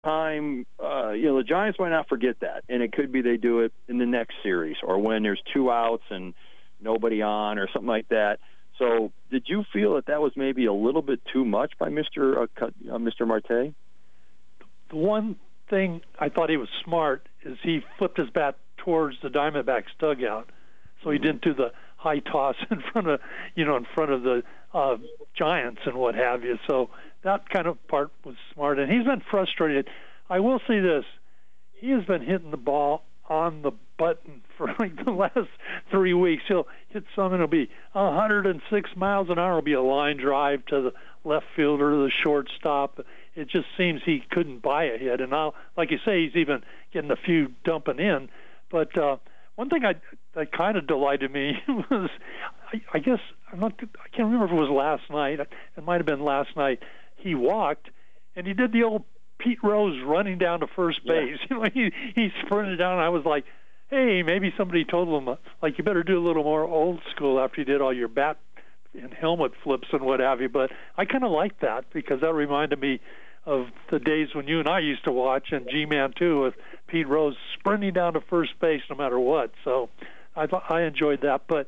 time, the Giants might not forget that, and it could be they do it in the next series or when there's 2 outs and nobody on or something like that. So did you feel that was maybe a little bit too much by Mr. Marte? The one thing I thought he was smart is he flipped his bat towards the Diamondbacks dugout, so he didn't do the high toss in front of the Giants and what have you. So that kind of part was smart, and he's been frustrated. I will say this: he has been hitting the ball on the button for like the last 3 weeks. He'll hit some, and it'll be 106 miles an hour. It'll be a line drive to the left fielder, the shortstop. It just seems he couldn't buy a hit, and now, like you say, he's even getting a few dumping in. But one thing that kind of delighted me was, I guess I can't remember if it was last night. It might have been last night. He walked, and he did the old Pete Rose running down to first base. Yeah. He sprinted down. And I was like, hey, maybe somebody told him, like, you better do a little more old school after you did all your bat and helmet flips and what have you. But I kind of liked that because that reminded me of the days when you and I used to watch, and G-Man too, with Pete Rose sprinting down to first base no matter what. So I enjoyed that. But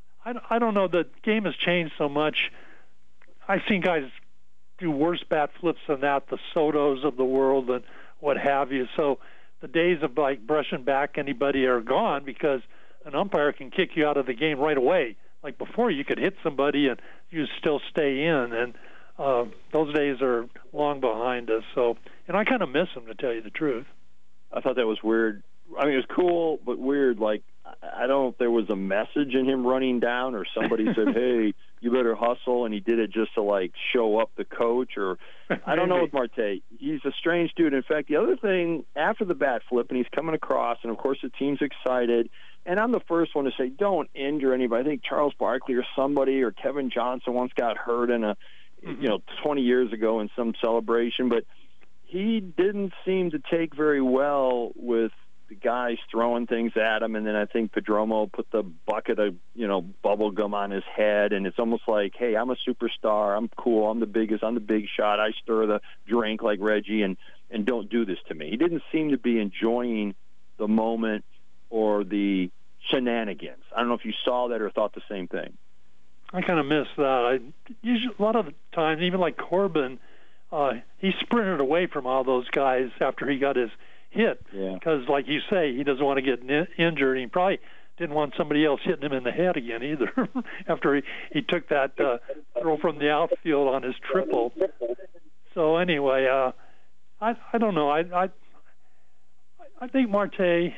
I don't know, the game has changed so much. I've seen guys do worse bat flips than that, the Sotos of the world and what have you. So the days of like brushing back anybody are gone because an umpire can kick you out of the game right away. Like before, you could hit somebody and you still stay in, and those days are long behind us. So, and I kind of miss them, to tell you the truth. I thought that was weird. I mean, it was cool, but weird. Like, I don't know if there was a message in him running down or somebody said, hey, you better hustle, and he did it just to, like, show up the coach. Or I don't know with Marte. He's a strange dude. In fact, the other thing, after the bat flip, and he's coming across, and, of course, the team's excited, and I'm the first one to say don't injure anybody. I think Charles Barkley or somebody or Kevin Johnson once got hurt in 20 years ago in some celebration, but he didn't seem to take very well with the guys throwing things at him, and then I think Perdomo put the bucket of, bubble gum on his head, and it's almost like, hey, I'm a superstar, I'm cool, I'm the biggest, I'm the big shot, I stir the drink like Reggie, and don't do this to me. He didn't seem to be enjoying the moment or the shenanigans. I don't know if you saw that or thought the same thing. I kind of miss that. Usually, a lot of the times, even like Corbin, he sprinted away from all those guys after he got his hit because, like you say, he doesn't want to get injured. He probably didn't want somebody else hitting him in the head again either after he took that throw from the outfield on his triple. So anyway, I don't know. I think Marte,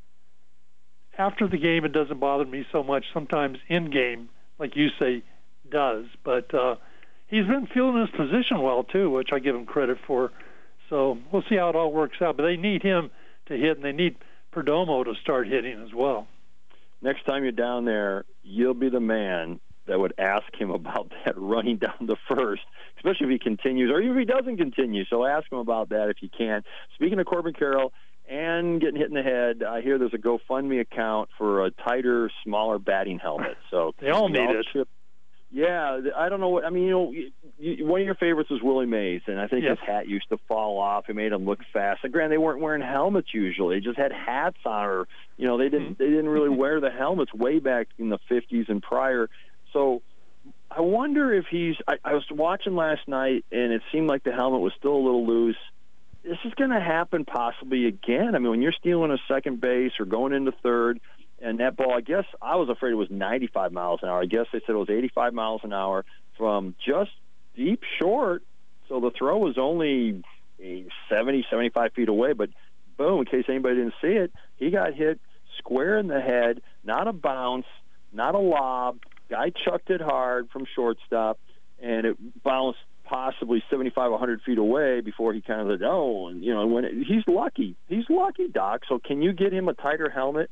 after the game, it doesn't bother me so much. Sometimes in game, like you say, does. But he's been feeling his position well, too, which I give him credit for. So we'll see how it all works out. But they need him to hit, and they need Perdomo to start hitting as well. Next time you're down there, you'll be the man that would ask him about that running down the first, especially if he continues, or even if he doesn't continue. So ask him about that if you can. Speaking of Corbin Carroll and getting hit in the head, I hear there's a GoFundMe account for a tighter, smaller batting helmet. So they all need it. Yeah, I don't know what. I mean, one of your favorites was Willie Mays, and I think his hat used to fall off. It made him look fast. And granted, they weren't wearing helmets usually; they just had hats on, or they didn't really wear the helmets way back in the 50s and prior. So I wonder if he's. I was watching last night, and it seemed like the helmet was still a little loose. This is going to happen possibly again. I mean, when you're stealing a second base or going into third. And that ball, I guess I was afraid it was 95 miles an hour. I guess they said it was 85 miles an hour from just deep short. So the throw was only 70, 75 feet away. But, boom, in case anybody didn't see it, he got hit square in the head, not a bounce, not a lob. Guy chucked it hard from shortstop, and it bounced possibly 75, 100 feet away before he kind of said, oh, and, he's lucky. He's lucky, Doc. So can you get him a tighter helmet?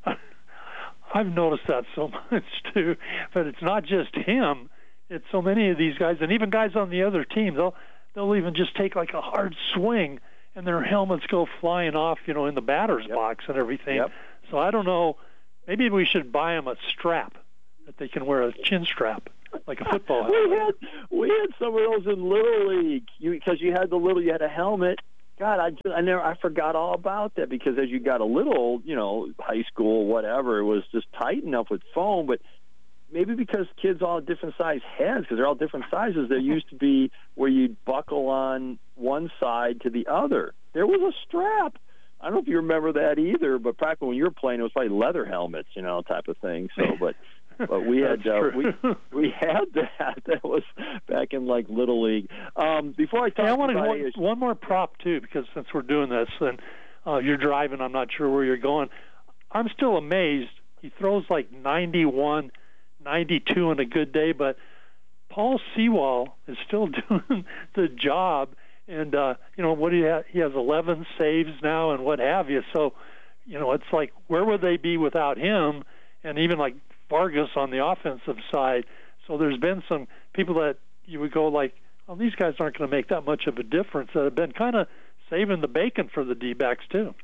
I've noticed that so much, too. But it's not just him. It's so many of these guys, and even guys on the other team, they'll even just take like a hard swing, and their helmets go flying off, in the batter's box and everything. Yep. So I don't know. Maybe we should buy them a strap that they can wear, a chin strap, like a football helmet. We had some of those in Little League because you had a helmet. God, I forgot all about that because as you got a little, high school, whatever, it was just tight enough with foam. But maybe because kids all have different size heads, because they're all different sizes, there used to be where you'd buckle on one side to the other. There was a strap. I don't know if you remember that either, but back when you were playing, it was like leather helmets, type of thing. So, but we had we had that. That was back in like Little League. Before I talk, I wanted one more prop too, because since we're doing this and you're driving, I'm not sure where you're going. I'm still amazed. He throws like 91, 92 on a good day, but Paul Sewald is still doing the job. And, what do you have? He has 11 saves now and what have you. So, it's like, where would they be without him? And even like Vargas on the offensive side. So there's been some people that you would go like, well, these guys aren't going to make that much of a difference, that have been kind of saving the bacon for the D-backs too.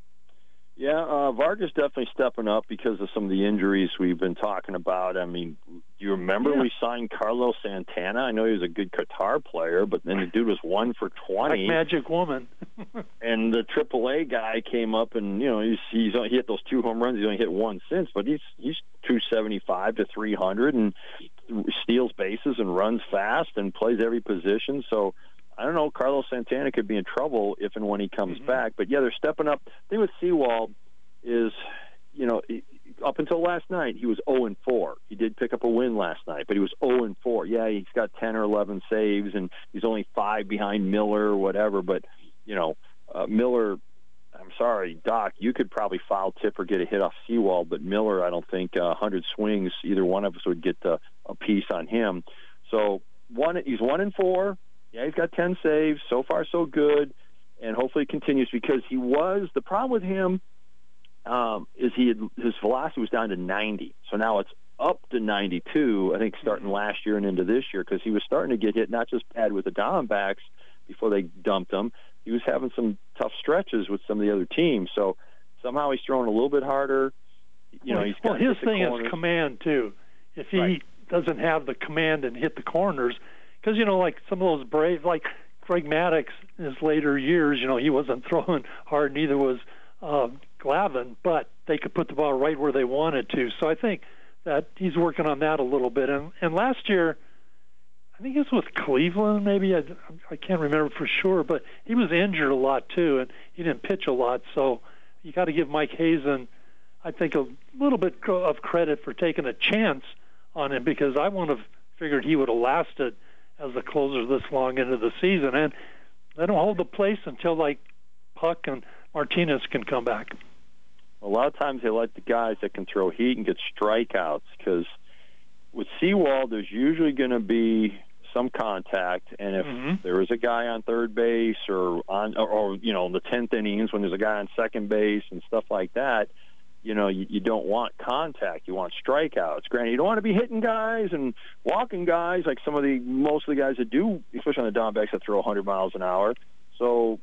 Yeah, Vargas definitely stepping up because of some of the injuries we've been talking about. I mean, do you remember we signed Carlos Santana? I know he was a good guitar player, but then the dude was 1 for 20. Like Magic Woman. And the AAA guy came up and, he hit those 2 home runs. He's only hit one since, but he's 275 to 300 and steals bases and runs fast and plays every position. So, I don't know. Carlos Santana could be in trouble if and when he comes back. But, yeah, they're stepping up. The thing with Sewald is, up until last night, he was 0-4. He did pick up a win last night, but he was 0-4. Yeah, he's got 10 or 11 saves, and he's only 5 behind Miller or whatever. But, Miller, I'm sorry, Doc, you could probably foul tip or get a hit off Sewald, but Miller, I don't think 100 swings, either one of us would get a piece on him. So he's 1-4. Yeah, he's got 10 saves. So far, so good, and hopefully it continues because the problem with him is his velocity was down to 90. So now it's up to 92, I think, starting last year and into this year because he was starting to get hit not just bad with the Diamondbacks before they dumped him. He was having some tough stretches with some of the other teams. So somehow he's throwing a little bit harder. His thing is command, too. If he doesn't have the command and hit the corners, because, like some of those brave, like Greg Maddux in his later years, he wasn't throwing hard, neither was Glavine, but they could put the ball right where they wanted to. So I think that he's working on that a little bit. And last year, I think it was with Cleveland, maybe. I can't remember for sure, but he was injured a lot, too, and he didn't pitch a lot. So you got to give Mike Hazen, I think, a little bit of credit for taking a chance on him because I wouldn't have figured he would have lasted as a closer this long into the season. And they don't hold the place until, like, Puck and Martinez can come back. A lot of times they like the guys that can throw heat and get strikeouts because with Sewald, there's usually going to be some contact, and if there is a guy on third base or in the 10th innings when there's a guy on second base and stuff like that, you don't want contact. You want strikeouts. Granted, you don't want to be hitting guys and walking guys like most of the guys that do, especially on the Diamondbacks that throw 100 miles an hour. So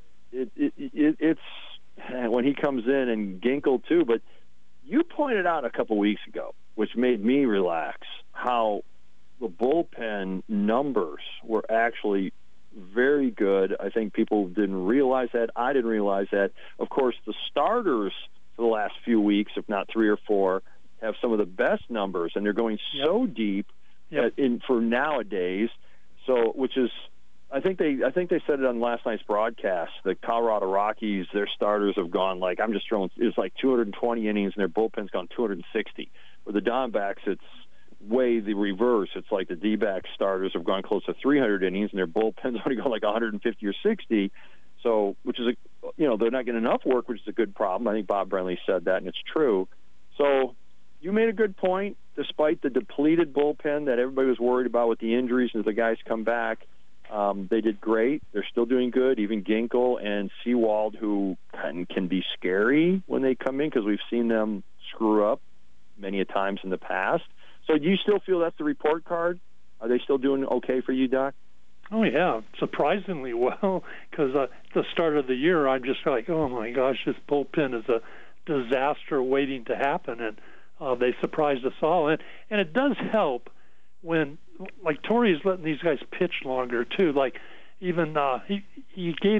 it's when he comes in, and Ginkel too. But you pointed out a couple weeks ago, which made me relax, how the bullpen numbers were actually very good. I think people didn't realize that. I didn't realize that. Of course, the starters for the last few weeks, if not 3 or 4, have some of the best numbers, and they're going so deep for nowadays. So, which is, I think they said it on last night's broadcast. The Colorado Rockies, their starters have gone it's like 220 innings, and their bullpen's gone 260. With the Diamondbacks, it's way the reverse. It's like the D-back starters have gone close to 300 innings, and their bullpen's only gone like 150 or 60. So, which is they're not getting enough work, which is a good problem. I think Bob Brenly said that, and it's true. So, you made a good point. Despite the depleted bullpen that everybody was worried about with the injuries as the guys come back, they did great. They're still doing good. Even Ginkel and Sewald, who can be scary when they come in because we've seen them screw up many a times in the past. So, do you still feel that's the report card? Are they still doing okay for you, Doc? Oh, yeah, surprisingly well, because at the start of the year, I'm just like, oh, my gosh, this bullpen is a disaster waiting to happen, and they surprised us all. And it does help when, like, Torrey's letting these guys pitch longer, too. Like, even he gave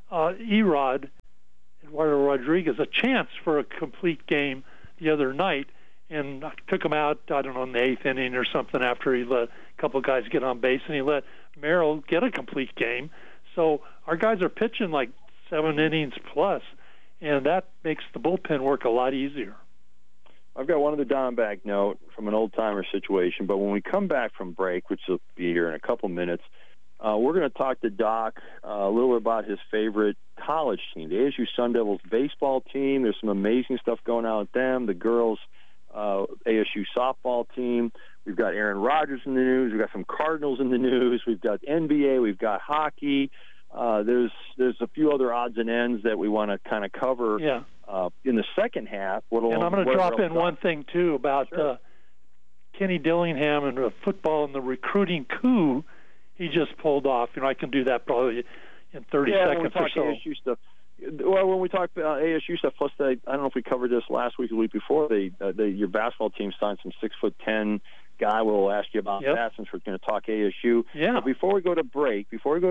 Erod, Eduardo Rodriguez, a chance for a complete game the other night, and took him out, I don't know, in the 8th inning or something after he let a couple of guys get on base, and he let Merrill get a complete game. So our guys are pitching like 7 innings plus, and that makes the bullpen work a lot easier. I've got one other Diamondback note from an old-timer situation, but when we come back from break, which will be here in a couple minutes, we're going to talk to Doc a little bit about his favorite college team, the ASU Sun Devils baseball team. There's some amazing stuff going on with them. The girls' ASU softball team. We've got Aaron Rodgers in the news. We've got some Cardinals in the news. We've got NBA. We've got hockey. There's a few other odds and ends that we want to kind of cover in the second half. And I'm going to drop in one thing, too, about Kenny Dillingham and football and the recruiting coup he just pulled off. I can do that probably in 30 seconds or so. ASU stuff. Well, when we talk about ASU stuff, plus I don't know if we covered this last week or the week before, your basketball team signed some 6'10" guy. We'll ask you about that since we're going to talk ASU. Yeah. But before we go to break,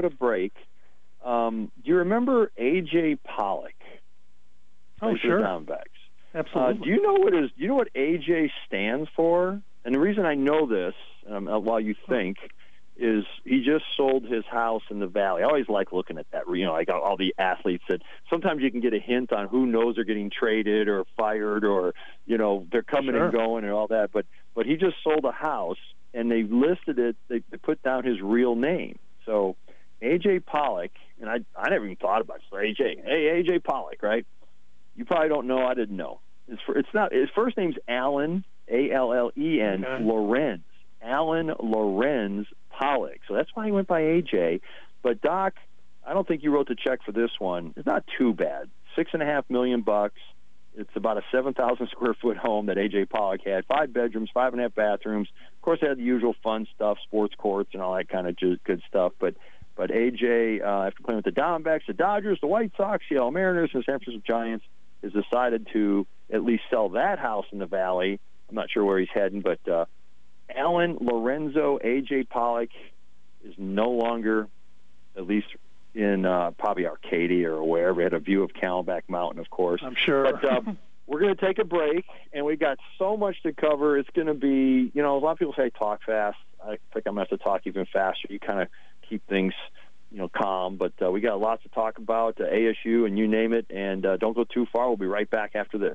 do you remember A.J. Pollock? Oh, sure. Diamondbacks. Absolutely. Do you know what A.J. stands for? And the reason I know this, while you think, is he just sold his house in the Valley. I always like looking at that, like all the athletes that sometimes you can get a hint on who knows they're getting traded or fired or, they're coming and going and all that. But he just sold a house, and they listed it, they put down his real name. So A.J. Pollock, and I never even thought about it. So A.J. Pollock, right? You probably don't know. I didn't know. It's not. His first name's Allen, Allen, Lorenz. Alan Lorenz Pollock. So that's why he went by AJ. But Doc, I don't think you wrote the check for this one. It's not too bad. $6.5 million. It's about a 7,000 square foot home that AJ Pollock had. 5 bedrooms, 5.5 bathrooms. Of course, they had the usual fun stuff, sports courts and all that kind of good stuff. But AJ, after playing with the Diamondbacks, the Dodgers, the White Sox, the Seattle Mariners, and the San Francisco Giants, has decided to at least sell that house in the Valley. I'm not sure where he's heading, but Alan Lorenzo A.J. Pollock is no longer, at least in probably Arcadia or wherever. He had a view of Camelback Mountain, of course. I'm sure. But we're going to take a break, and we've got so much to cover. It's going to be, a lot of people say talk fast. I think I'm going to have to talk even faster. You kind of keep things, calm. But we got lots to talk about, ASU and you name it. And don't go too far. We'll be right back after this.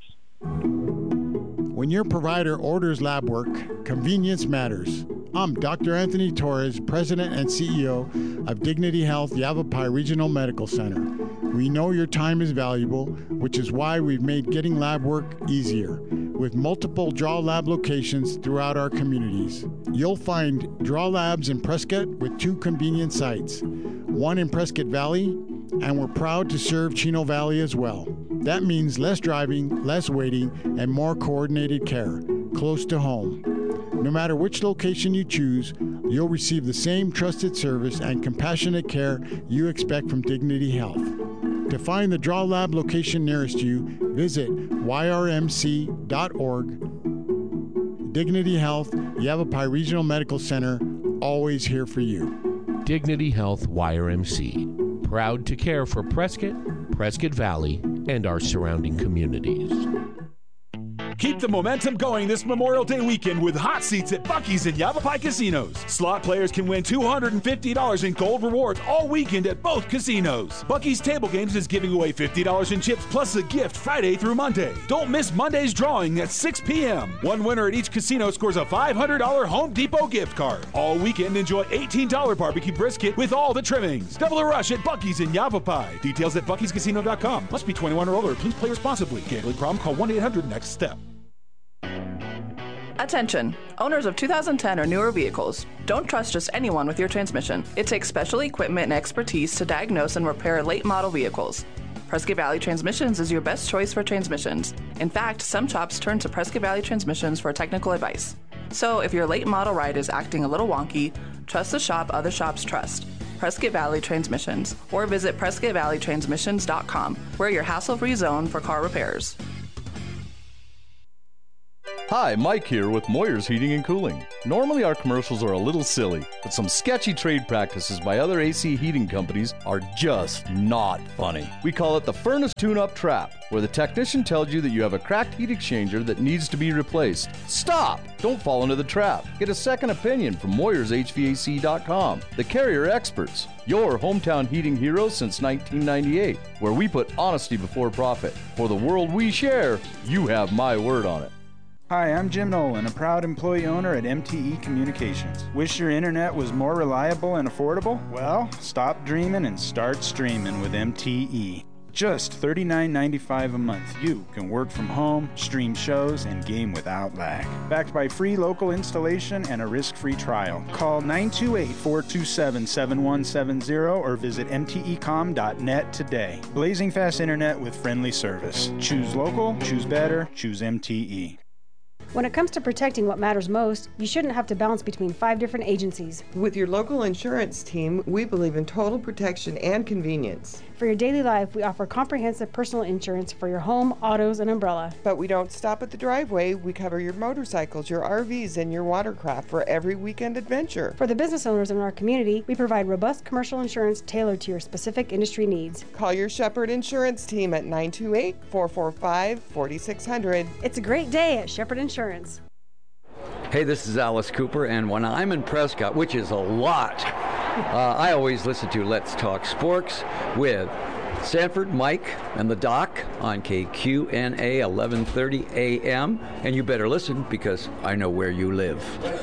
When your provider orders lab work, convenience matters. I'm Dr. Anthony Torres, President and CEO of Dignity Health Yavapai Regional Medical Center. We know your time is valuable, which is why we've made getting lab work easier, with multiple Draw Lab locations throughout our communities. You'll find Draw Labs in Prescott with 2 convenient sites, one in Prescott Valley, and we're proud to serve Chino Valley as well. That means less driving, less waiting, and more coordinated care, close to home. No matter which location you choose, you'll receive the same trusted service and compassionate care you expect from Dignity Health. To find the Draw Lab location nearest you, visit yrmc.org. Dignity Health, Yavapai Regional Medical Center, always here for you. Dignity Health YRMC, proud to care for Prescott, Prescott Valley, and our surrounding communities. Keep the momentum going this Memorial Day weekend with hot seats at Buc-ee's and Yavapai casinos. Slot players can win $250 in gold rewards all weekend at both casinos. Buc-ee's Table Games is giving away $50 in chips plus a gift Friday through Monday. Don't miss Monday's drawing at 6 p.m. One winner at each casino scores a $500 Home Depot gift card. All weekend, enjoy $18 barbecue brisket with all the trimmings. Double the rush at Buc-ee's in Yavapai. Details at buckiescasino.com. Must be 21 or older. Please play responsibly. Gambling problem? Call 1-800-NEXT-STEP. Attention, owners of 2010 or newer vehicles. Don't trust just anyone with your transmission. It takes special equipment and expertise to diagnose and repair late model vehicles. Prescott Valley Transmissions is your best choice for transmissions. In fact, some shops turn to Prescott Valley Transmissions for technical advice. So if your late model ride is acting a little wonky, trust the shop other shops trust. Prescott Valley Transmissions, or visit PrescottValleyTransmissions.com. We're your hassle-free zone for car repairs. Hi, Mike here with Moyer's Heating and Cooling. Normally our commercials are a little silly, but some sketchy trade practices by other AC heating companies are just not funny. We call it the furnace tune-up trap, where the technician tells you that you have a cracked heat exchanger that needs to be replaced. Stop! Don't fall into the trap. Get a second opinion from MoyersHVAC.com, the carrier experts. Your hometown heating heroes since 1998, where we put honesty before profit. For the world we share, you have my word on it. Hi, I'm Jim Nolan, a proud employee owner at MTE Communications. Wish your internet was more reliable and affordable? Well, stop dreaming and start streaming with MTE. Just $39.95 a month, you can work from home, stream shows, and game without lag. Backed by free local installation and a risk-free trial. Call 928-427-7170 or visit mtecom.net today. Blazing fast internet with friendly service. Choose local, choose better, choose MTE. When it comes to protecting what matters most, you shouldn't have to bounce between 5 different agencies. With your local insurance team, we believe in total protection and convenience. For your daily life, we offer comprehensive personal insurance for your home, autos, and umbrella. But we don't stop at the driveway. We cover your motorcycles, your RVs, and your watercraft for every weekend adventure. For the business owners in our community, we provide robust commercial insurance tailored to your specific industry needs. Call your Shepherd Insurance team at 928-445-4600. It's a great day at Shepherd Insurance. Hey, this is Alice Cooper, and when I'm in Prescott, which is a lot, I always listen to Let's Talk Sports with Sanford, Mike, and the Doc on KQNA 1130 AM. And you better listen because I know where you live.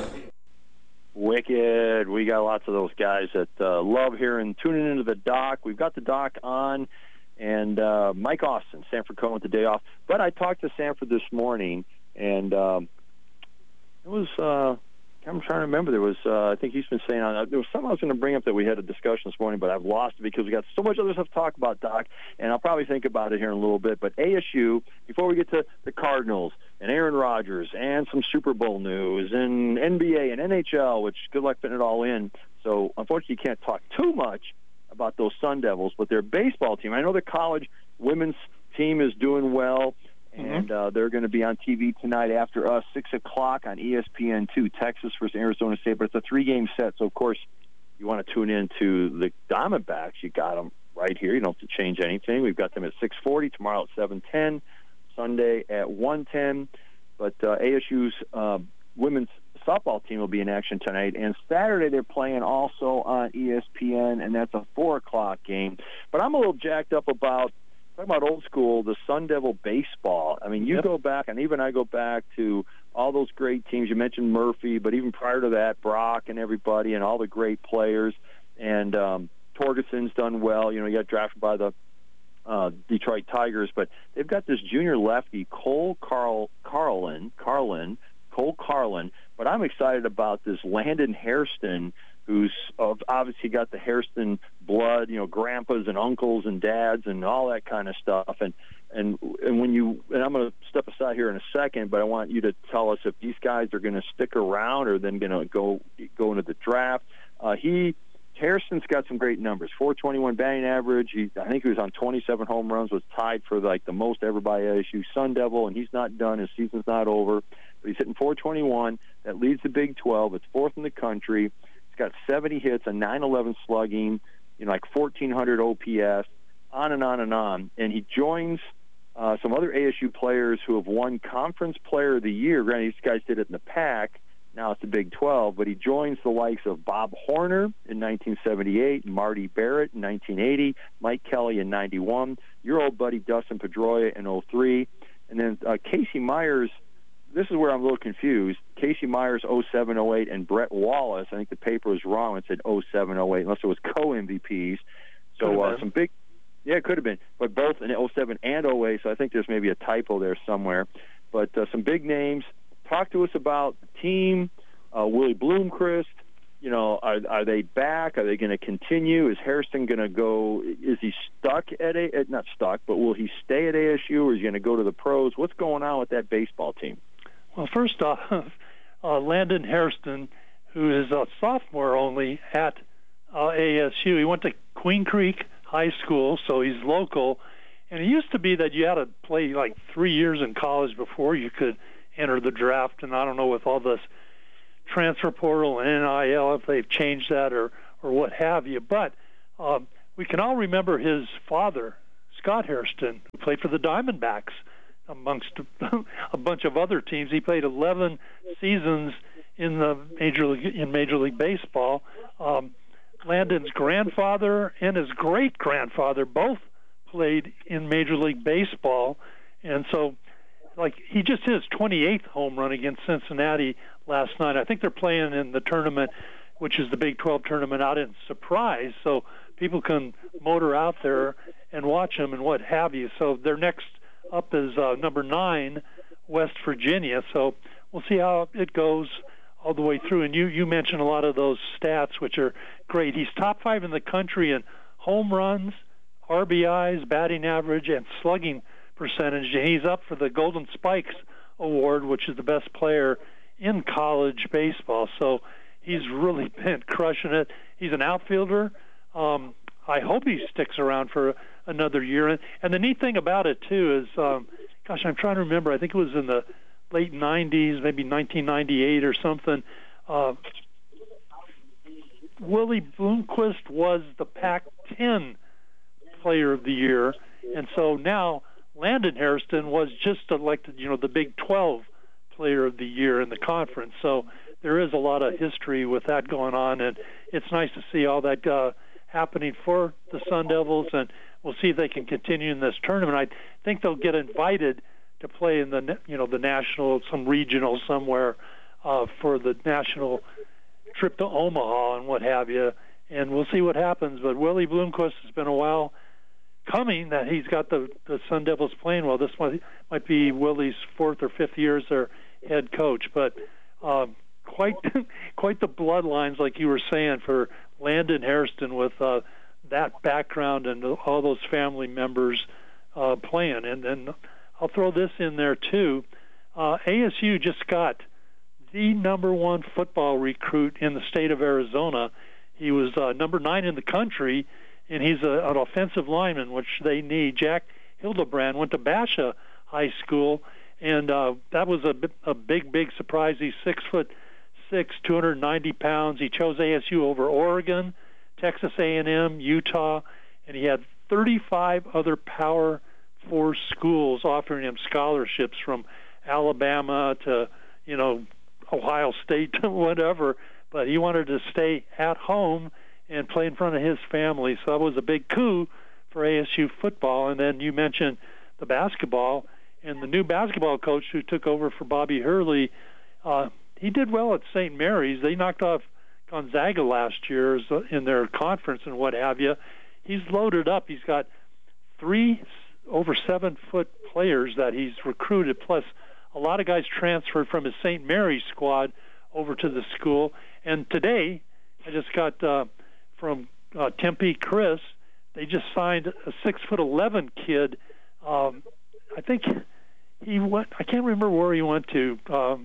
Wicked. We got lots of those guys that love hearing, tuning into the Doc. We've got the Doc on, and Mike Austin, Sanford Cohen with the day off. But I talked to Sanford this morning, and it was, I'm trying to remember, there was, I think he's been saying, there was something I was going to bring up that we had a discussion this morning, but I've lost it because we got so much other stuff to talk about, Doc, and I'll probably think about it here in a little bit. But ASU, before we get to the Cardinals and Aaron Rodgers and some Super Bowl news and NBA and NHL, which good luck fitting it all in. So, unfortunately, you can't talk too much about those Sun Devils, but their baseball team, I know their college women's team is doing well. And they're going to be on TV tonight after us, 6 o'clock on ESPN2, Texas versus Arizona State. But it's a 3-game set, so, of course, you want to tune in to the Diamondbacks. You got them right here. You don't have to change anything. We've got them at 6:40, tomorrow at 7:10, Sunday at 1:10. But ASU's women's softball team will be in action tonight. And Saturday they're playing also on ESPN, and that's a 4 o'clock game. But I'm a little jacked up about talking about old school, the Sun Devil baseball. I mean, you go back, and even I go back to all those great teams. You mentioned Murphy, but even prior to that, Brock and everybody and all the great players. And Torgerson's done well. You know, he got drafted by the Detroit Tigers. But they've got this junior lefty, Cole Carlin. But I'm excited about this Landon Hairston, who's obviously got the Hairston blood, you know, grandpas and uncles and dads and all that kind of stuff. And when you, and I'm going to step aside here in a second, but I want you to tell us if these guys are going to stick around or then going to go into the draft. Hairston's got some great numbers. 421 batting average. I think he was on 27 home runs, was tied for like the most ever by ASU Sun Devil, and he's not done. His season's not over. But he's hitting 421. That leads the Big 12. It's 4th in the country. He's got 70 hits, a 911 slugging, you know, like 1,400 OPS, on and on and on. And he joins some other ASU players who have won Conference Player of the Year. Granted, these guys did it in the PAC. Now it's the Big 12. But he joins the likes of Bob Horner in 1978, Marty Barrett in 1980, Mike Kelly in 91, your old buddy Dustin Pedroia in 03, and then Casey Myers. This is where I'm a little confused. Casey Myers, 07-08, and Brett Wallace, I think the paper was wrong. It said 07-08, unless it was co-MVPs. So some big, yeah, it could have been, but both in 07 and 08, so I think there's maybe a typo there somewhere. But some big names. Talk to us about the team. Willie Bloomquist, you know, are they back? Are they going to continue? Is Hairston going to go? Is he stuck at not stuck, but will he stay at ASU, or is he going to go to the pros? What's going on with that baseball team? Well, first off, Landon Hairston, who is a sophomore only at ASU. He went to Queen Creek High School, so he's local. And it used to be that you had to play like 3 years in college before you could enter the draft. And I don't know with all this transfer portal and NIL if they've changed that or what have you. But we can all remember his father, Scott Hairston, who played for the Diamondbacks amongst a bunch of other teams. He played 11 seasons in Major League Baseball. Landon's grandfather and his great-grandfather both played in Major League Baseball, and so he just hit his 28th home run against Cincinnati last night. I think they're playing in the tournament, which is the Big 12 tournament, out in Surprise, so people can motor out there and watch them and what have you. So their next up is number 9, West Virginia. So we'll see how it goes all the way through. And you mentioned a lot of those stats, which are great. He's top 5 in the country in home runs, RBIs, batting average, and slugging percentage. And he's up for the Golden Spikes Award, which is the best player in college baseball. So he's really been crushing it. He's an outfielder. I hope he sticks around for another year. And the neat thing about it, too, is, I'm trying to remember, I think it was in the late 90s, maybe 1998 or something, Willie Bloomquist was the Pac-10 Player of the Year, and so now Landon Hairston was just elected, the Big 12 Player of the Year in the conference. So there is a lot of history with that going on, and it's nice to see all that happening for the Sun Devils, and we'll see if they can continue in this tournament. I think they'll get invited to play in the national, some regional somewhere for the national trip to Omaha and what have you, and we'll see what happens. But Willie Bloomquist has been a while coming that he's got the Sun Devils playing well. This might be Willie's 4th or 5th year as their head coach, but quite the bloodlines, like you were saying, for Landon Hairston with that background and all those family members playing. And then I'll throw this in there, too. ASU just got the number 1 football recruit in the state of Arizona. He was number 9 in the country, and he's an offensive lineman, which they need. Jack Hildebrand went to Basha High School, and that was a big surprise. He's 6'6", 290 pounds. He chose ASU over Oregon, Texas A&M, Utah, and he had 35 other Power 4 schools offering him scholarships from Alabama to, Ohio State to whatever, but he wanted to stay at home and play in front of his family. So that was a big coup for ASU football. And then you mentioned the basketball, and the new basketball coach who took over for Bobby Hurley, he did well at St. Mary's. They knocked off Gonzaga last year in their conference and what have you. He's loaded up. He's got 3 over 7-foot players that he's recruited, plus a lot of guys transferred from his St. Mary's squad over to the school. And today, I just got from Tempe Chris, they just signed a 6'11" kid. I think he went, I can't remember where he went to,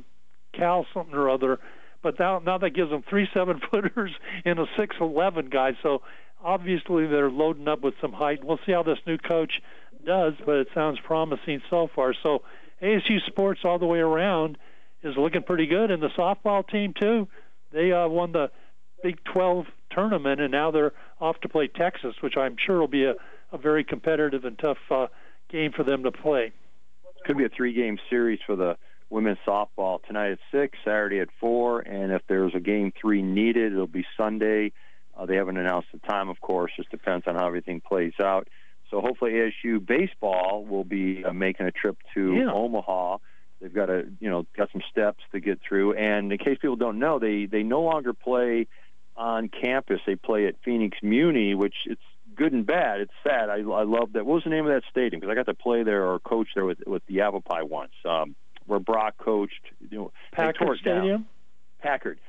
Cal something or other, but now that gives them 3 7-footers and a 6'11" guy. So obviously they're loading up with some height. We'll see how this new coach does, but it sounds promising so far. So ASU sports all the way around is looking pretty good, and the softball team too. They won the Big 12 tournament, and now they're off to play Texas, which I'm sure will be a very competitive and tough game for them to play. Could be a 3-game series for the women's softball. Tonight at 6, Saturday at 4, and if there's a game 3 needed, it'll be Sunday. They haven't announced the time, of course. Just depends on how everything plays out. So hopefully ASU baseball will be making a trip to Omaha. They've got got some steps to get through. And in case people don't know, they no longer play on campus. They play at Phoenix Muni, which it's good and bad. It's sad. I love that. What was the name of that stadium? Because I got to play there or coach there with the Yavapai once, where Brock coached. Packard Stadium? Packard.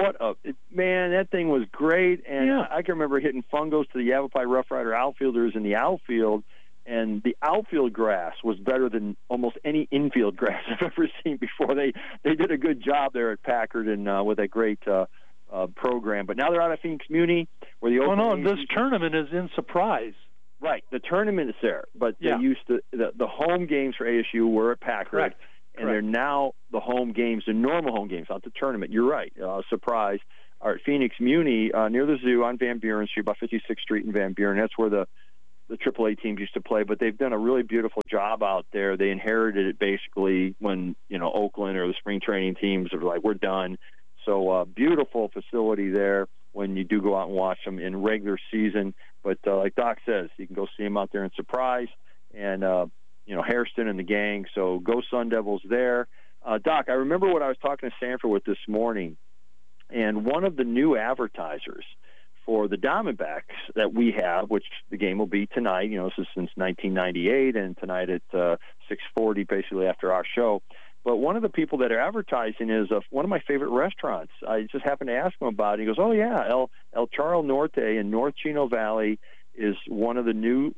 Man, that thing was great, and I can remember hitting fungos to the Yavapai Rough Rider outfielders in the outfield, and the outfield grass was better than almost any infield grass I've ever seen before. They did a good job there at Packard and with that great program. But now they're out of Phoenix Muni, where the this tournament is in Surprise. Right, the tournament is there, but they used to the home games for ASU were at Packard. Correct. and they're now the home games, the normal home games, not the tournament. You're right. Surprise. Are at Phoenix Muni near the zoo on Van Buren Street, about 56th Street in Van Buren. That's where the AAA teams used to play, but they've done a really beautiful job out there. They inherited it basically when, Oakland or the spring training teams are like, we're done. So beautiful facility there when you do go out and watch them in regular season. But like Doc says, you can go see them out there in Surprise and, Hairston and the gang. So go Sun Devils there. Doc, I remember what I was talking to Sanford with this morning, and one of the new advertisers for the Diamondbacks that we have, which the game will be tonight, this is since 1998, and tonight at 6:40, basically after our show. But one of the people that are advertising is one of my favorite restaurants. I just happened to ask him about it. He goes, oh, yeah, El Charro Norte in North Chino Valley is one of the new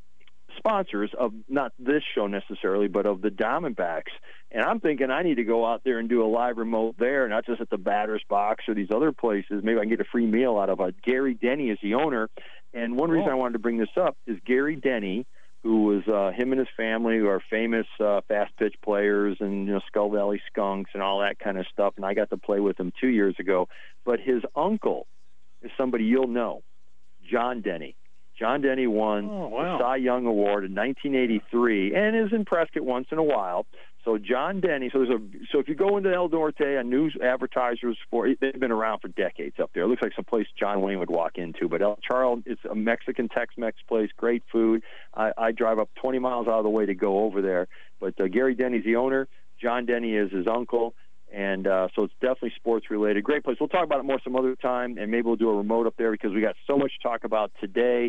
sponsors of not this show necessarily, but of the Diamondbacks. And I'm thinking I need to go out there and do a live remote there, not just at the batter's box or these other places. Maybe I can get a free meal out of it. Gary Denny is the owner. And one reason I wanted to bring this up is Gary Denny, who was him and his family who are famous fast pitch players and Skull Valley Skunks and all that kind of stuff. And I got to play with him 2 years ago. But his uncle is somebody you'll know, John Denny. John Denny won the Cy Young Award in 1983 and is in Prescott once in a while. So John Denny, so if you go into El Norte, a news advertisers they've been around for decades up there. It looks like some place John Wayne would walk into. But El Charro, it's a Mexican Tex-Mex place, great food. I drive up 20 miles out of the way to go over there. But Gary Denny's the owner. John Denny is his uncle. And so it's definitely sports-related. Great place. We'll talk about it more some other time, and maybe we'll do a remote up there because we got so much to talk about today.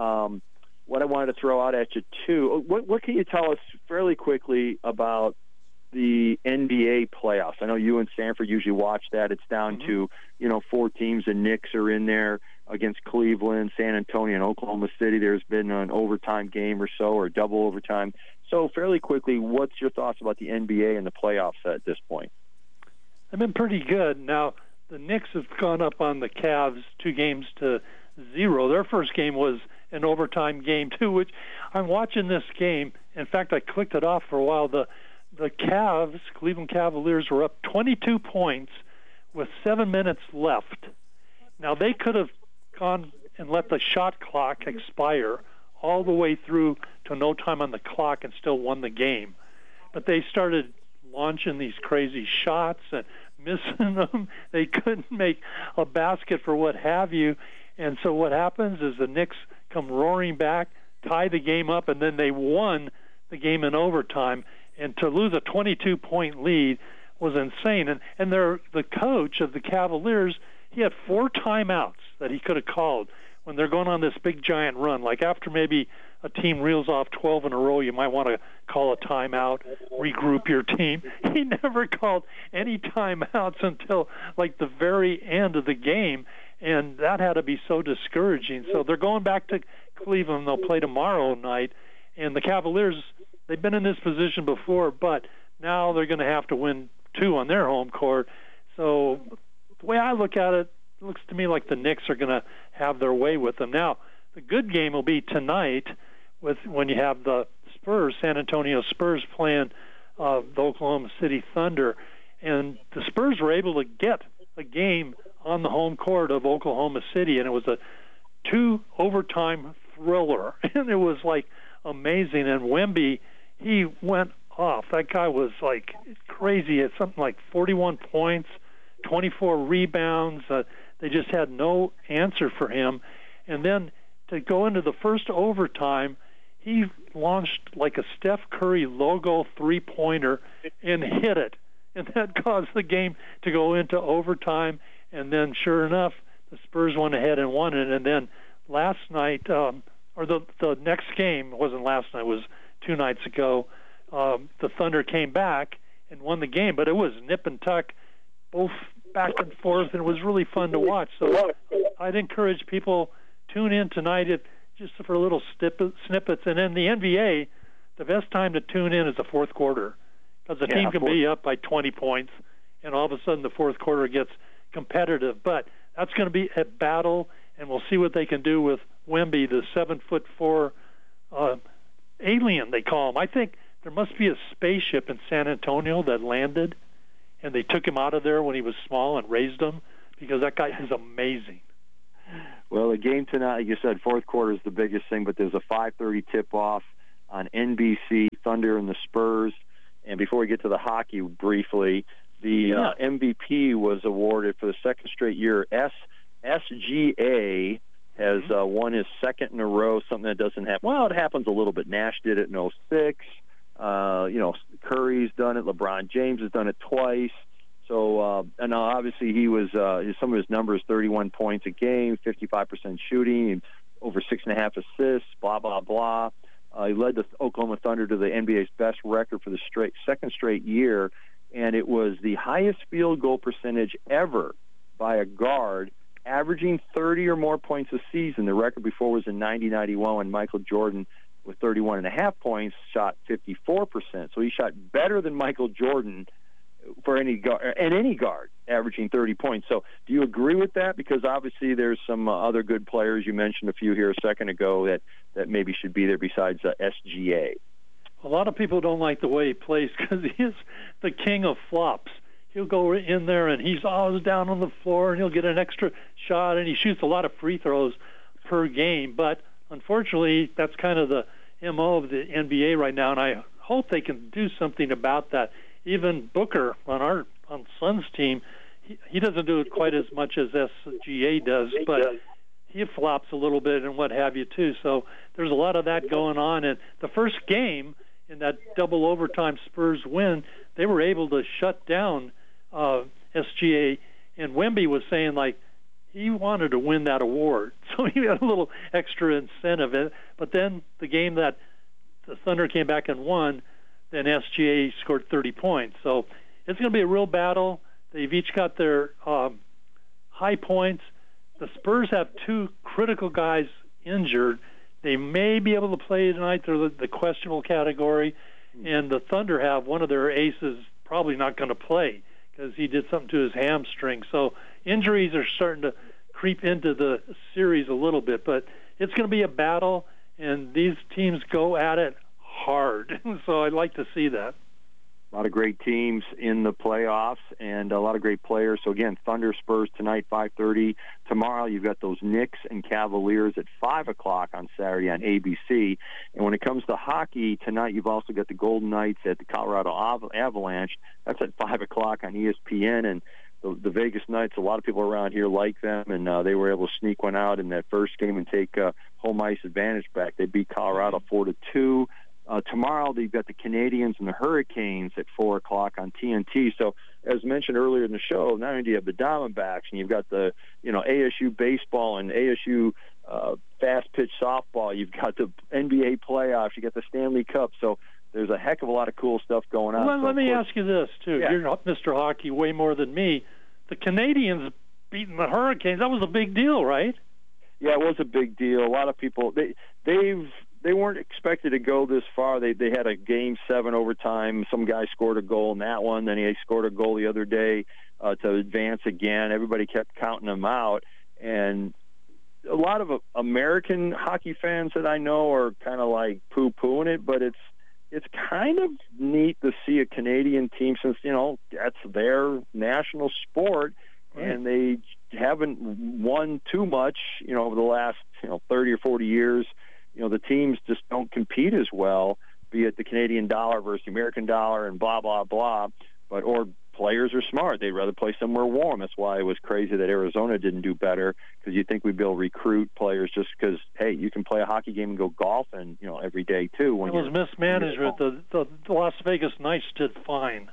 What I wanted to throw out at you, too, what can you tell us fairly quickly about the NBA playoffs? I know you and Sanford usually watch that. It's down to, 4 teams. The Knicks are in there against Cleveland, San Antonio, and Oklahoma City. There's been an overtime game or so, or double overtime. So fairly quickly, what's your thoughts about the NBA and the playoffs at this point? They've been pretty good. Now, the Knicks have gone up on the Cavs 2-0. Their first game was an overtime game, too, which I'm watching this game. In fact, I clicked it off for a while. The Cavs, Cleveland Cavaliers, were up 22 points with 7 minutes left. Now, they could have gone and let the shot clock expire all the way through to no time on the clock and still won the game. But they started launching these crazy shots and missing them. They couldn't make a basket for what have you. And so what happens is the Knicks come roaring back, tie the game up, and then they won the game in overtime. And to lose a 22-point lead was insane. And the coach of the Cavaliers, he had 4 timeouts that he could have called when they're going on this big giant run. Like after maybe a team reels off 12 in a row, you might want to call a timeout, regroup your team. He never called any timeouts until like the very end of the game, and that had to be so discouraging. So they're going back to Cleveland. They'll play tomorrow night, and the Cavaliers, they've been in this position before, but now they're going to have to win 2 on their home court. So the way I look at it, it looks to me like the Knicks are going to have their way with them. Now, the good game will be tonight when you have the Spurs, San Antonio Spurs, playing the Oklahoma City Thunder. And the Spurs were able to get a game on the home court of Oklahoma City, and it was a 2-overtime thriller. And it was, like, amazing. And Wemby, he went off. That guy was, like, crazy. He had something like 41 points, 24 rebounds. They just had no answer for him. And then to go into the first overtime, he launched like a Steph Curry logo three-pointer and hit it. And that caused the game to go into overtime. And then, sure enough, the Spurs went ahead and won it. And then last night, or the next game, wasn't last night, it was 2 nights ago, the Thunder came back and won the game. But it was nip and tuck, both back and forth, and it was really fun to watch. So I'd encourage people, tune in tonight just for little snippets. And in the NBA, the best time to tune in is the fourth quarter, because the team can be up by 20 points, and all of a sudden the fourth quarter gets competitive. But that's going to be a battle, and we'll see what they can do with Wemby, the 7'4" alien, they call him. I think there must be a spaceship in San Antonio that landed, and they took him out of there when he was small and raised him, because that guy is amazing. Well, the game tonight, like you said, fourth quarter is the biggest thing, but there's a 5:30 tip-off on NBC, Thunder and the Spurs. And before we get to the hockey briefly, the MVP was awarded for the second straight year. SGA has won his second in a row, something that doesn't happen. Well, it happens a little bit. Nash did it in 2006. Curry's done it. LeBron James has done it twice. So, and obviously he was, some of his numbers, 31 points a game, 55% shooting, over 6.5 assists, blah, blah, blah. He led the Oklahoma Thunder to the NBA's best record for the second straight year, and it was the highest field goal percentage ever by a guard, averaging 30 or more points a season. The record before was in 90-91 when Michael Jordan, with 31.5 points, shot 54%. So he shot better than Michael Jordan for any guard, averaging 30 points. So do you agree with that? Because obviously there's some other good players. You mentioned a few here a second ago that maybe should be there besides SGA. A lot of people don't like the way he plays because he is the king of flops. He'll go in there and he's always down on the floor, and he'll get an extra shot, and he shoots a lot of free throws per game. But unfortunately, that's kind of the MO of the NBA right now, and I hope they can do something about that. Even Booker on Suns team, he doesn't do it quite as much as SGA does, but he flops a little bit and what have you too. So there's a lot of that going on. And the first game in that double overtime Spurs win, they were able to shut down SGA, and Wemby was saying like he wanted to win that award, so he had a little extra incentive. But then the game that the Thunder came back and won, then SGA scored 30 points. So it's going to be a real battle. They've each got their high points. The Spurs have two critical guys injured. They may be able to play tonight. They're the questionable category. And the Thunder have one of their aces probably not going to play because he did something to his hamstring. So injuries are starting to creep into the series a little bit. But it's going to be a battle, and these teams go at it hard. So I'd like to see that. A lot of great teams in the playoffs and a lot of great players. So, again, Thunder Spurs tonight, 5:30. Tomorrow you've got those Knicks and Cavaliers at 5 o'clock on Saturday on ABC. And when it comes to hockey, tonight you've also got the Golden Knights at the Colorado Avalanche. That's at 5 o'clock on ESPN. And the Vegas Knights, a lot of people around here like them, and they were able to sneak one out in that first game and take home ice advantage back. They beat Colorado 4-2. Tomorrow, they've got the Canadians and the Hurricanes at 4 o'clock on TNT. So, as mentioned earlier in the show, not only do you have the Diamondbacks, and you've got the ASU baseball and ASU fast-pitch softball. You've got the NBA playoffs. You got the Stanley Cup. So, there's a heck of a lot of cool stuff going on. Let me ask you this, too. Yeah. You're Mr. Hockey way more than me. The Canadians beating the Hurricanes, that was a big deal, right? Yeah, it was a big deal. A lot of people, they weren't expected to go this far. They had a Game 7 overtime. Some guy scored a goal in that one. Then he scored a goal the other day to advance again. Everybody kept counting them out. And a lot of American hockey fans that I know are kind of like poo-pooing it, but it's kind of neat to see a Canadian team since, that's their national sport, and they haven't won too much, over the last, 30 or 40 years. The teams just don't compete as well, be it the Canadian dollar versus the American dollar and blah, blah, blah. Or players are smart. They'd rather play somewhere warm. That's why it was crazy that Arizona didn't do better, because you'd think we'd be able to recruit players just because, hey, you can play a hockey game and go golfing, every day, too. It was mismanagement. The Las Vegas Knights did fine.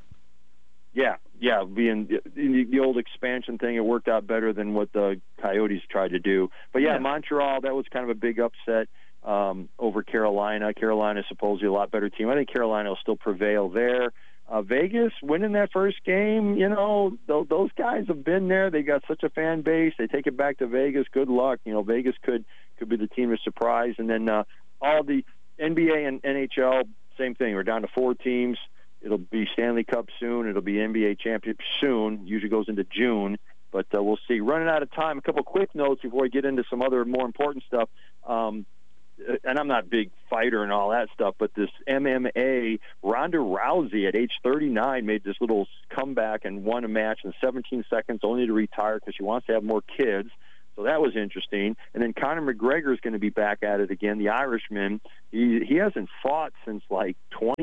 Yeah, being the old expansion thing, it worked out better than what the Coyotes tried to do. But, yeah, Montreal, that was kind of a big upset over Carolina. Carolina's supposedly a lot better team. I think Carolina will still prevail there. Vegas winning that first game, those guys have been there. They got such a fan base. They take it back to Vegas. Good luck. Vegas could be the team of surprise. And then all the NBA and NHL, same thing. We're down to 4 teams. It'll be Stanley Cup soon. It'll be NBA championship soon. Usually goes into June. But we'll see. Running out of time, a couple quick notes before we get into some other more important stuff. And I'm not a big fighter and all that stuff, but this MMA Ronda Rousey at age 39 made this little comeback and won a match in 17 seconds, only to retire because she wants to have more kids. So that was interesting. And then Conor McGregor is going to be back at it again, the Irishman. He hasn't fought since, like,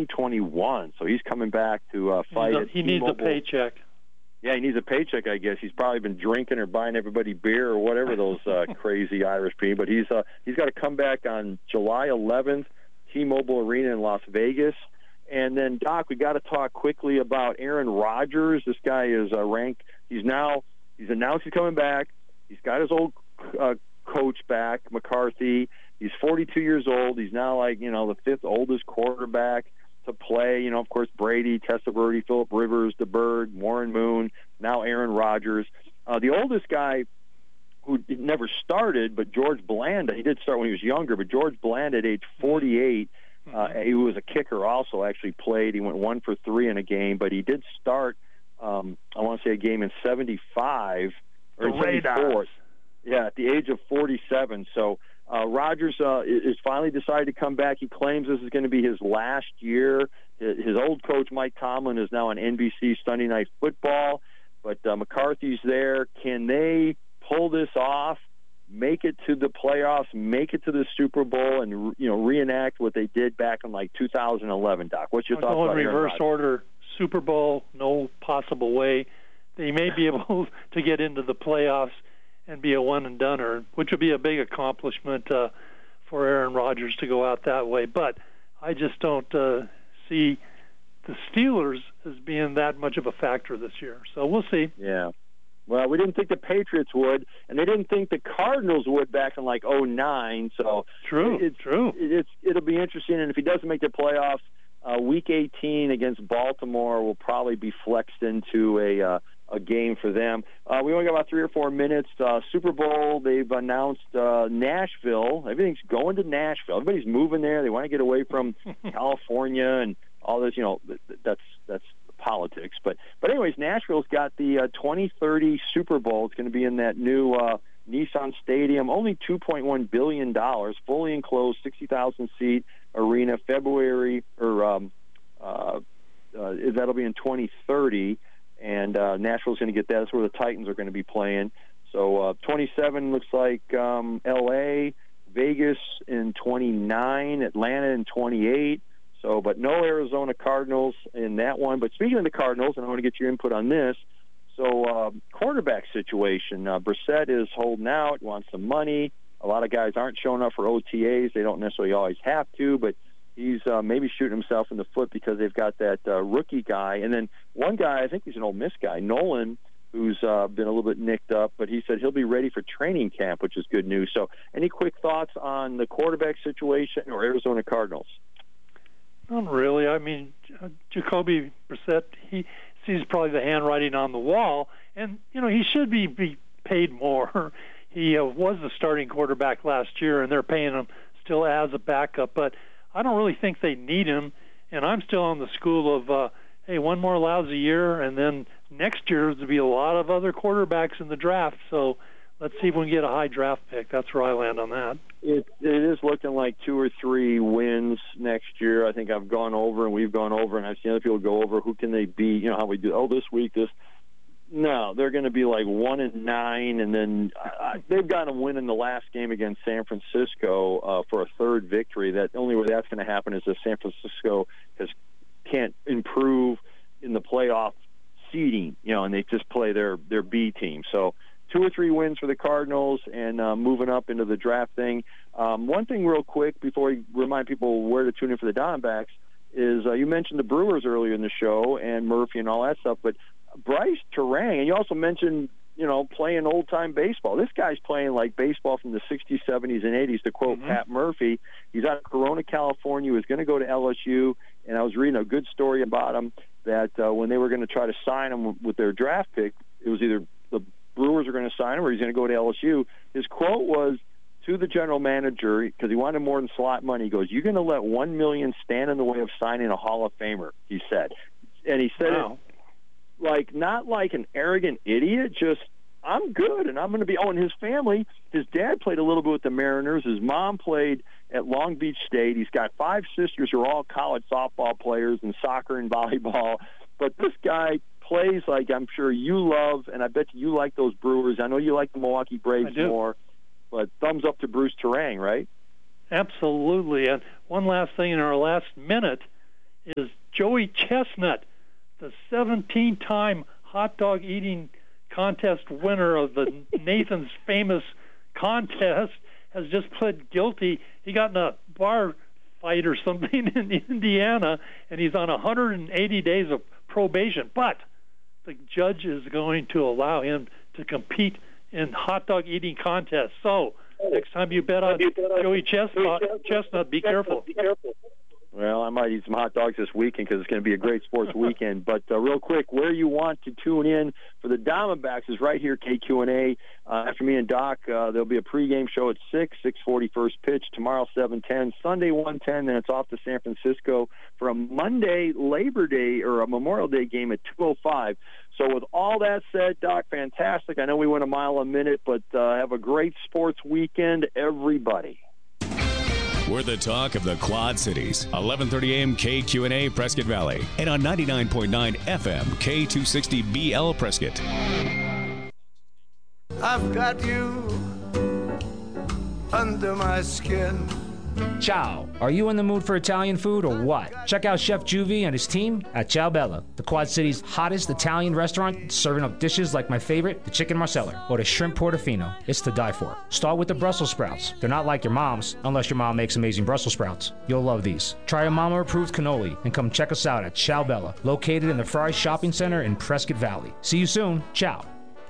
2021, so he's coming back to fight. He needs a paycheck. Yeah, he needs a paycheck, I guess. He's probably been drinking or buying everybody beer or whatever those crazy Irish people. But he's got to come back on July 11th, T-Mobile Arena in Las Vegas. And then, Doc, we got to talk quickly about Aaron Rodgers. This guy is ranked. He's announced he's coming back. He's got his old coach back, McCarthy. He's 42 years old. He's now, like, the fifth oldest quarterback to play. Of course, Brady, Testaverde, Phillip Rivers, DeBerg, Warren Moon, now Aaron Rodgers. The oldest guy who never started, but George Blanda, he did start when he was younger, but George Blanda at age 48, he was a kicker also, actually played. He went 1 for 3 in a game, but he did start, I want to say a game in 75 or 74. Yeah, at the age of 47. So Rodgers is finally decided to come back. He claims this is going to be his last year. His old coach, Mike Tomlin, is now on NBC Sunday Night Football, but McCarthy's there. Can they pull this off, make it to the playoffs, make it to the Super Bowl, and reenact what they did back in, like, 2011, Doc? What's your thoughts about in reverse Rodgers? order? Super Bowl, no possible way. They may be able to get into the playoffs and be a one-and-doneer, which would be a big accomplishment for Aaron Rodgers to go out that way. But I just don't see the Steelers as being that much of a factor this year. So we'll see. Yeah. Well, we didn't think the Patriots would, and they didn't think the Cardinals would back in, like, 2009. So True. It'll be interesting, and if he doesn't make the playoffs, Week 18 against Baltimore will probably be flexed into a game for them. We only got about 3 or 4 minutes. Super Bowl, they've announced Nashville. Everything's going to Nashville. Everybody's moving there. They want to get away from California and all this. That's politics. But anyways, Nashville's got the 2030 Super Bowl. It's going to be in that new Nissan Stadium. Only $2.1 billion, fully enclosed, 60,000-seat arena. February, or that'll be in 2030. And Nashville's going to get that. That's where the Titans are going to be playing. So 27 looks like L.A., Vegas in 29, Atlanta in 28. So, but no Arizona Cardinals in that one. But speaking of the Cardinals, and I want to get your input on this. So quarterback situation. Brissett is holding out, wants some money. A lot of guys aren't showing up for OTAs. They don't necessarily always have to, but he's maybe shooting himself in the foot because they've got that rookie guy. And then one guy, I think he's an Ole Miss guy, Nolan, who's been a little bit nicked up, but he said he'll be ready for training camp, which is good news. So any quick thoughts on the quarterback situation or Arizona Cardinals? Not really. I mean, Jacoby Brissett, he sees probably the handwriting on the wall, and, he should be paid more. He was the starting quarterback last year, and they're paying him still as a backup, but I don't really think they need him, and I'm still on the school of, hey, one more lousy year, and then next year there'll be a lot of other quarterbacks in the draft, so let's see if we can get a high draft pick. That's where I land on that. It is looking like 2 or 3 wins next year. I think I've gone over, and we've gone over, and I've seen other people go over. Who can they be? How we do, this week, this. No, they're going to be like 1-9, and then they've got to win in the last game against San Francisco for a third victory. That only way that's going to happen is if San Francisco can't improve in the playoff seeding, and they just play their B team. So 2 or 3 wins for the Cardinals and moving up into the draft thing. One thing real quick before we remind people where to tune in for the Diamondbacks is you mentioned the Brewers earlier in the show and Murphy and all that stuff, but Bryce Terang, and you also mentioned, playing old-time baseball. This guy's playing like baseball from the 60s, 70s, and 80s, to quote Pat Murphy. He's out of Corona, California. He was going to go to LSU, and I was reading a good story about him that when they were going to try to sign him with their draft pick, it was either the Brewers are going to sign him or he's going to go to LSU. His quote was to the general manager, because he wanted more than slot money, he goes, "You're going to let $1 million stand in the way of signing a Hall of Famer," he said. And he said it not like an arrogant idiot, just, I'm good, and I'm going to be. Oh, and his family, his dad played a little bit with the Mariners. His mom played at Long Beach State. He's got 5 sisters who are all college softball players and soccer and volleyball. But this guy plays like I'm sure you love, and I bet you like those Brewers. I know you like the Milwaukee Braves more, but thumbs up to Bruce Turang, right? Absolutely. And one last thing in our last minute is Joey Chestnut, the 17-time hot dog eating contest winner of the Nathan's Famous contest, has just pled guilty. He got in a bar fight or something in Indiana, and he's on 180 days of probation. But the judge is going to allow him to compete in hot dog eating contests. So next time you bet on Joey Chestnut, be careful. Well, I might eat some hot dogs this weekend because it's going to be a great sports weekend. But real quick, where you want to tune in for the Diamondbacks is right here, KQNA. After me and Doc, there'll be a pregame show at 6:40 first pitch. Tomorrow, 7:10. Sunday, 1:10. Then it's off to San Francisco for a Monday Labor Day or a Memorial Day game at 2:05. So with all that said, Doc, fantastic. I know we went a mile a minute, but have a great sports weekend, everybody. We're the talk of the Quad Cities. 11:30 a.m. KQNA Prescott Valley. And on 99.9 FM K260BL Prescott. I've got you under my skin. Ciao. Are you in the mood for Italian food or what? Check out Chef Juvie and his team at Ciao Bella, the Quad City's hottest Italian restaurant, serving up dishes like my favorite, the chicken marsala, or the shrimp portofino. It's to die for. Start with the Brussels sprouts. They're not like your mom's, unless your mom makes amazing Brussels sprouts. You'll love these. Try a mama-approved cannoli and come check us out at Ciao Bella, located in the Fry Shopping Center in Prescott Valley. See you soon. Ciao.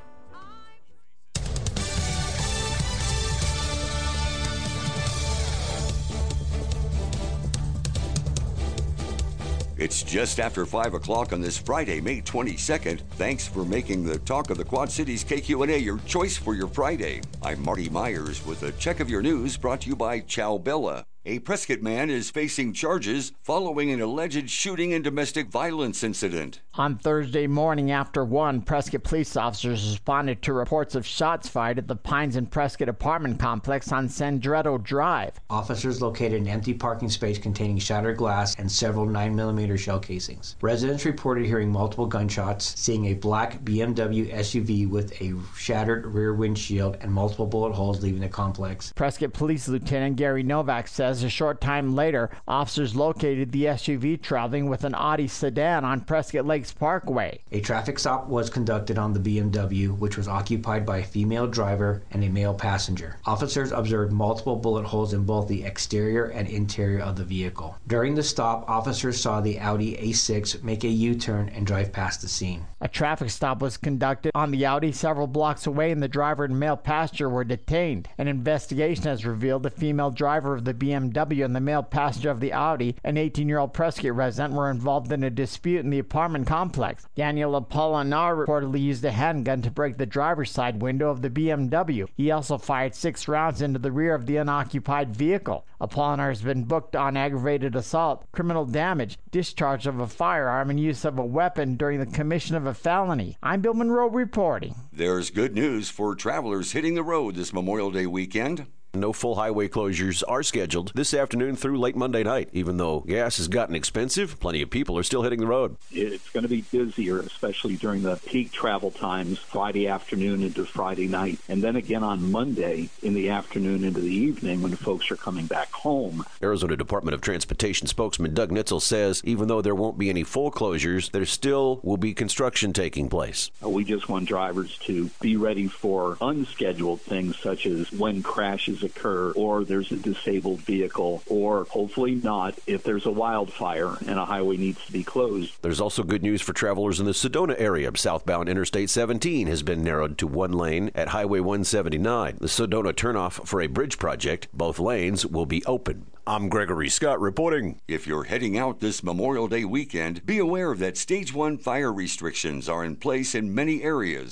It's just after 5 o'clock on this Friday, May 22nd. Thanks for making the Talk of the Quad Cities KQNA your choice for your Friday. I'm Marty Myers with a check of your news brought to you by Ciao Bella. A Prescott man is facing charges following an alleged shooting and domestic violence incident. On Thursday morning after 1, Prescott police officers responded to reports of shots fired at the Pines and Prescott apartment complex on Sandretto Drive. Officers located an empty parking space containing shattered glass and several 9mm shell casings. Residents reported hearing multiple gunshots, seeing a black BMW SUV with a shattered rear windshield and multiple bullet holes leaving the complex. Prescott Police Lieutenant Gary Novak says a short time later, officers located the SUV traveling with an Audi sedan on Prescott Lakes Parkway. A traffic stop was conducted on the BMW, which was occupied by a female driver and a male passenger. Officers observed multiple bullet holes in both the exterior and interior of the vehicle. During the stop, officers saw the Audi A6 make a U-turn and drive past the scene. A traffic stop was conducted on the Audi several blocks away, and the driver and male passenger were detained. An investigation has revealed the female driver of the BMW and the male passenger of the Audi, an 18-year-old Prescott resident, were involved in a dispute in the apartment complex. Daniel Apolinar reportedly used a handgun to break the driver's side window of the BMW. He also fired 6 rounds into the rear of the unoccupied vehicle. Apolinar has been booked on aggravated assault, criminal damage, discharge of a firearm, and use of a weapon during the commission of a felony. I'm Bill Monroe reporting. There's good news for travelers hitting the road this Memorial Day weekend. No full highway closures are scheduled this afternoon through late Monday night. Even though gas has gotten expensive, plenty of people are still hitting the road. It's going to be busier, especially during the peak travel times, Friday afternoon into Friday night, and then again on Monday in the afternoon into the evening when folks are coming back home. Arizona Department of Transportation spokesman Doug Nitzel says even though there won't be any full closures, there still will be construction taking place. We just want drivers to be ready for unscheduled things such as when crashes occur or there's a disabled vehicle, or hopefully not if there's a wildfire and a highway needs to be closed. There's also good news for travelers in the Sedona area. Southbound Interstate 17 has been narrowed to one lane at Highway 179. The Sedona turnoff for a bridge project. Both lanes will be open. I'm Gregory Scott reporting. If you're heading out this Memorial Day weekend, be aware that Stage 1 fire restrictions are in place in many areas.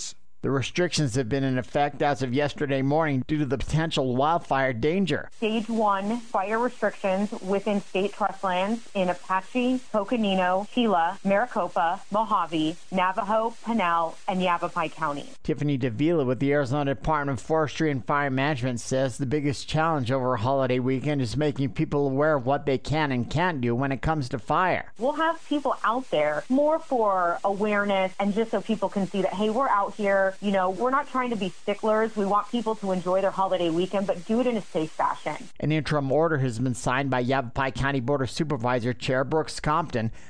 The restrictions have been in effect as of yesterday morning due to the potential wildfire danger. Stage 1 fire restrictions within state trust lands in Apache, Coconino, Gila, Maricopa, Mojave, Navajo, Pinal, and Yavapai County. Tiffany Davila with the Arizona Department of Forestry and Fire Management says the biggest challenge over a holiday weekend is making people aware of what they can and can't do when it comes to fire. We'll have people out there more for awareness and just so people can see that, hey, we're out here. You know, we're not trying to be sticklers. We want people to enjoy their holiday weekend, but do it in a safe fashion. An interim order has been signed by Yavapai County Board of Supervisor Chair Brooks Compton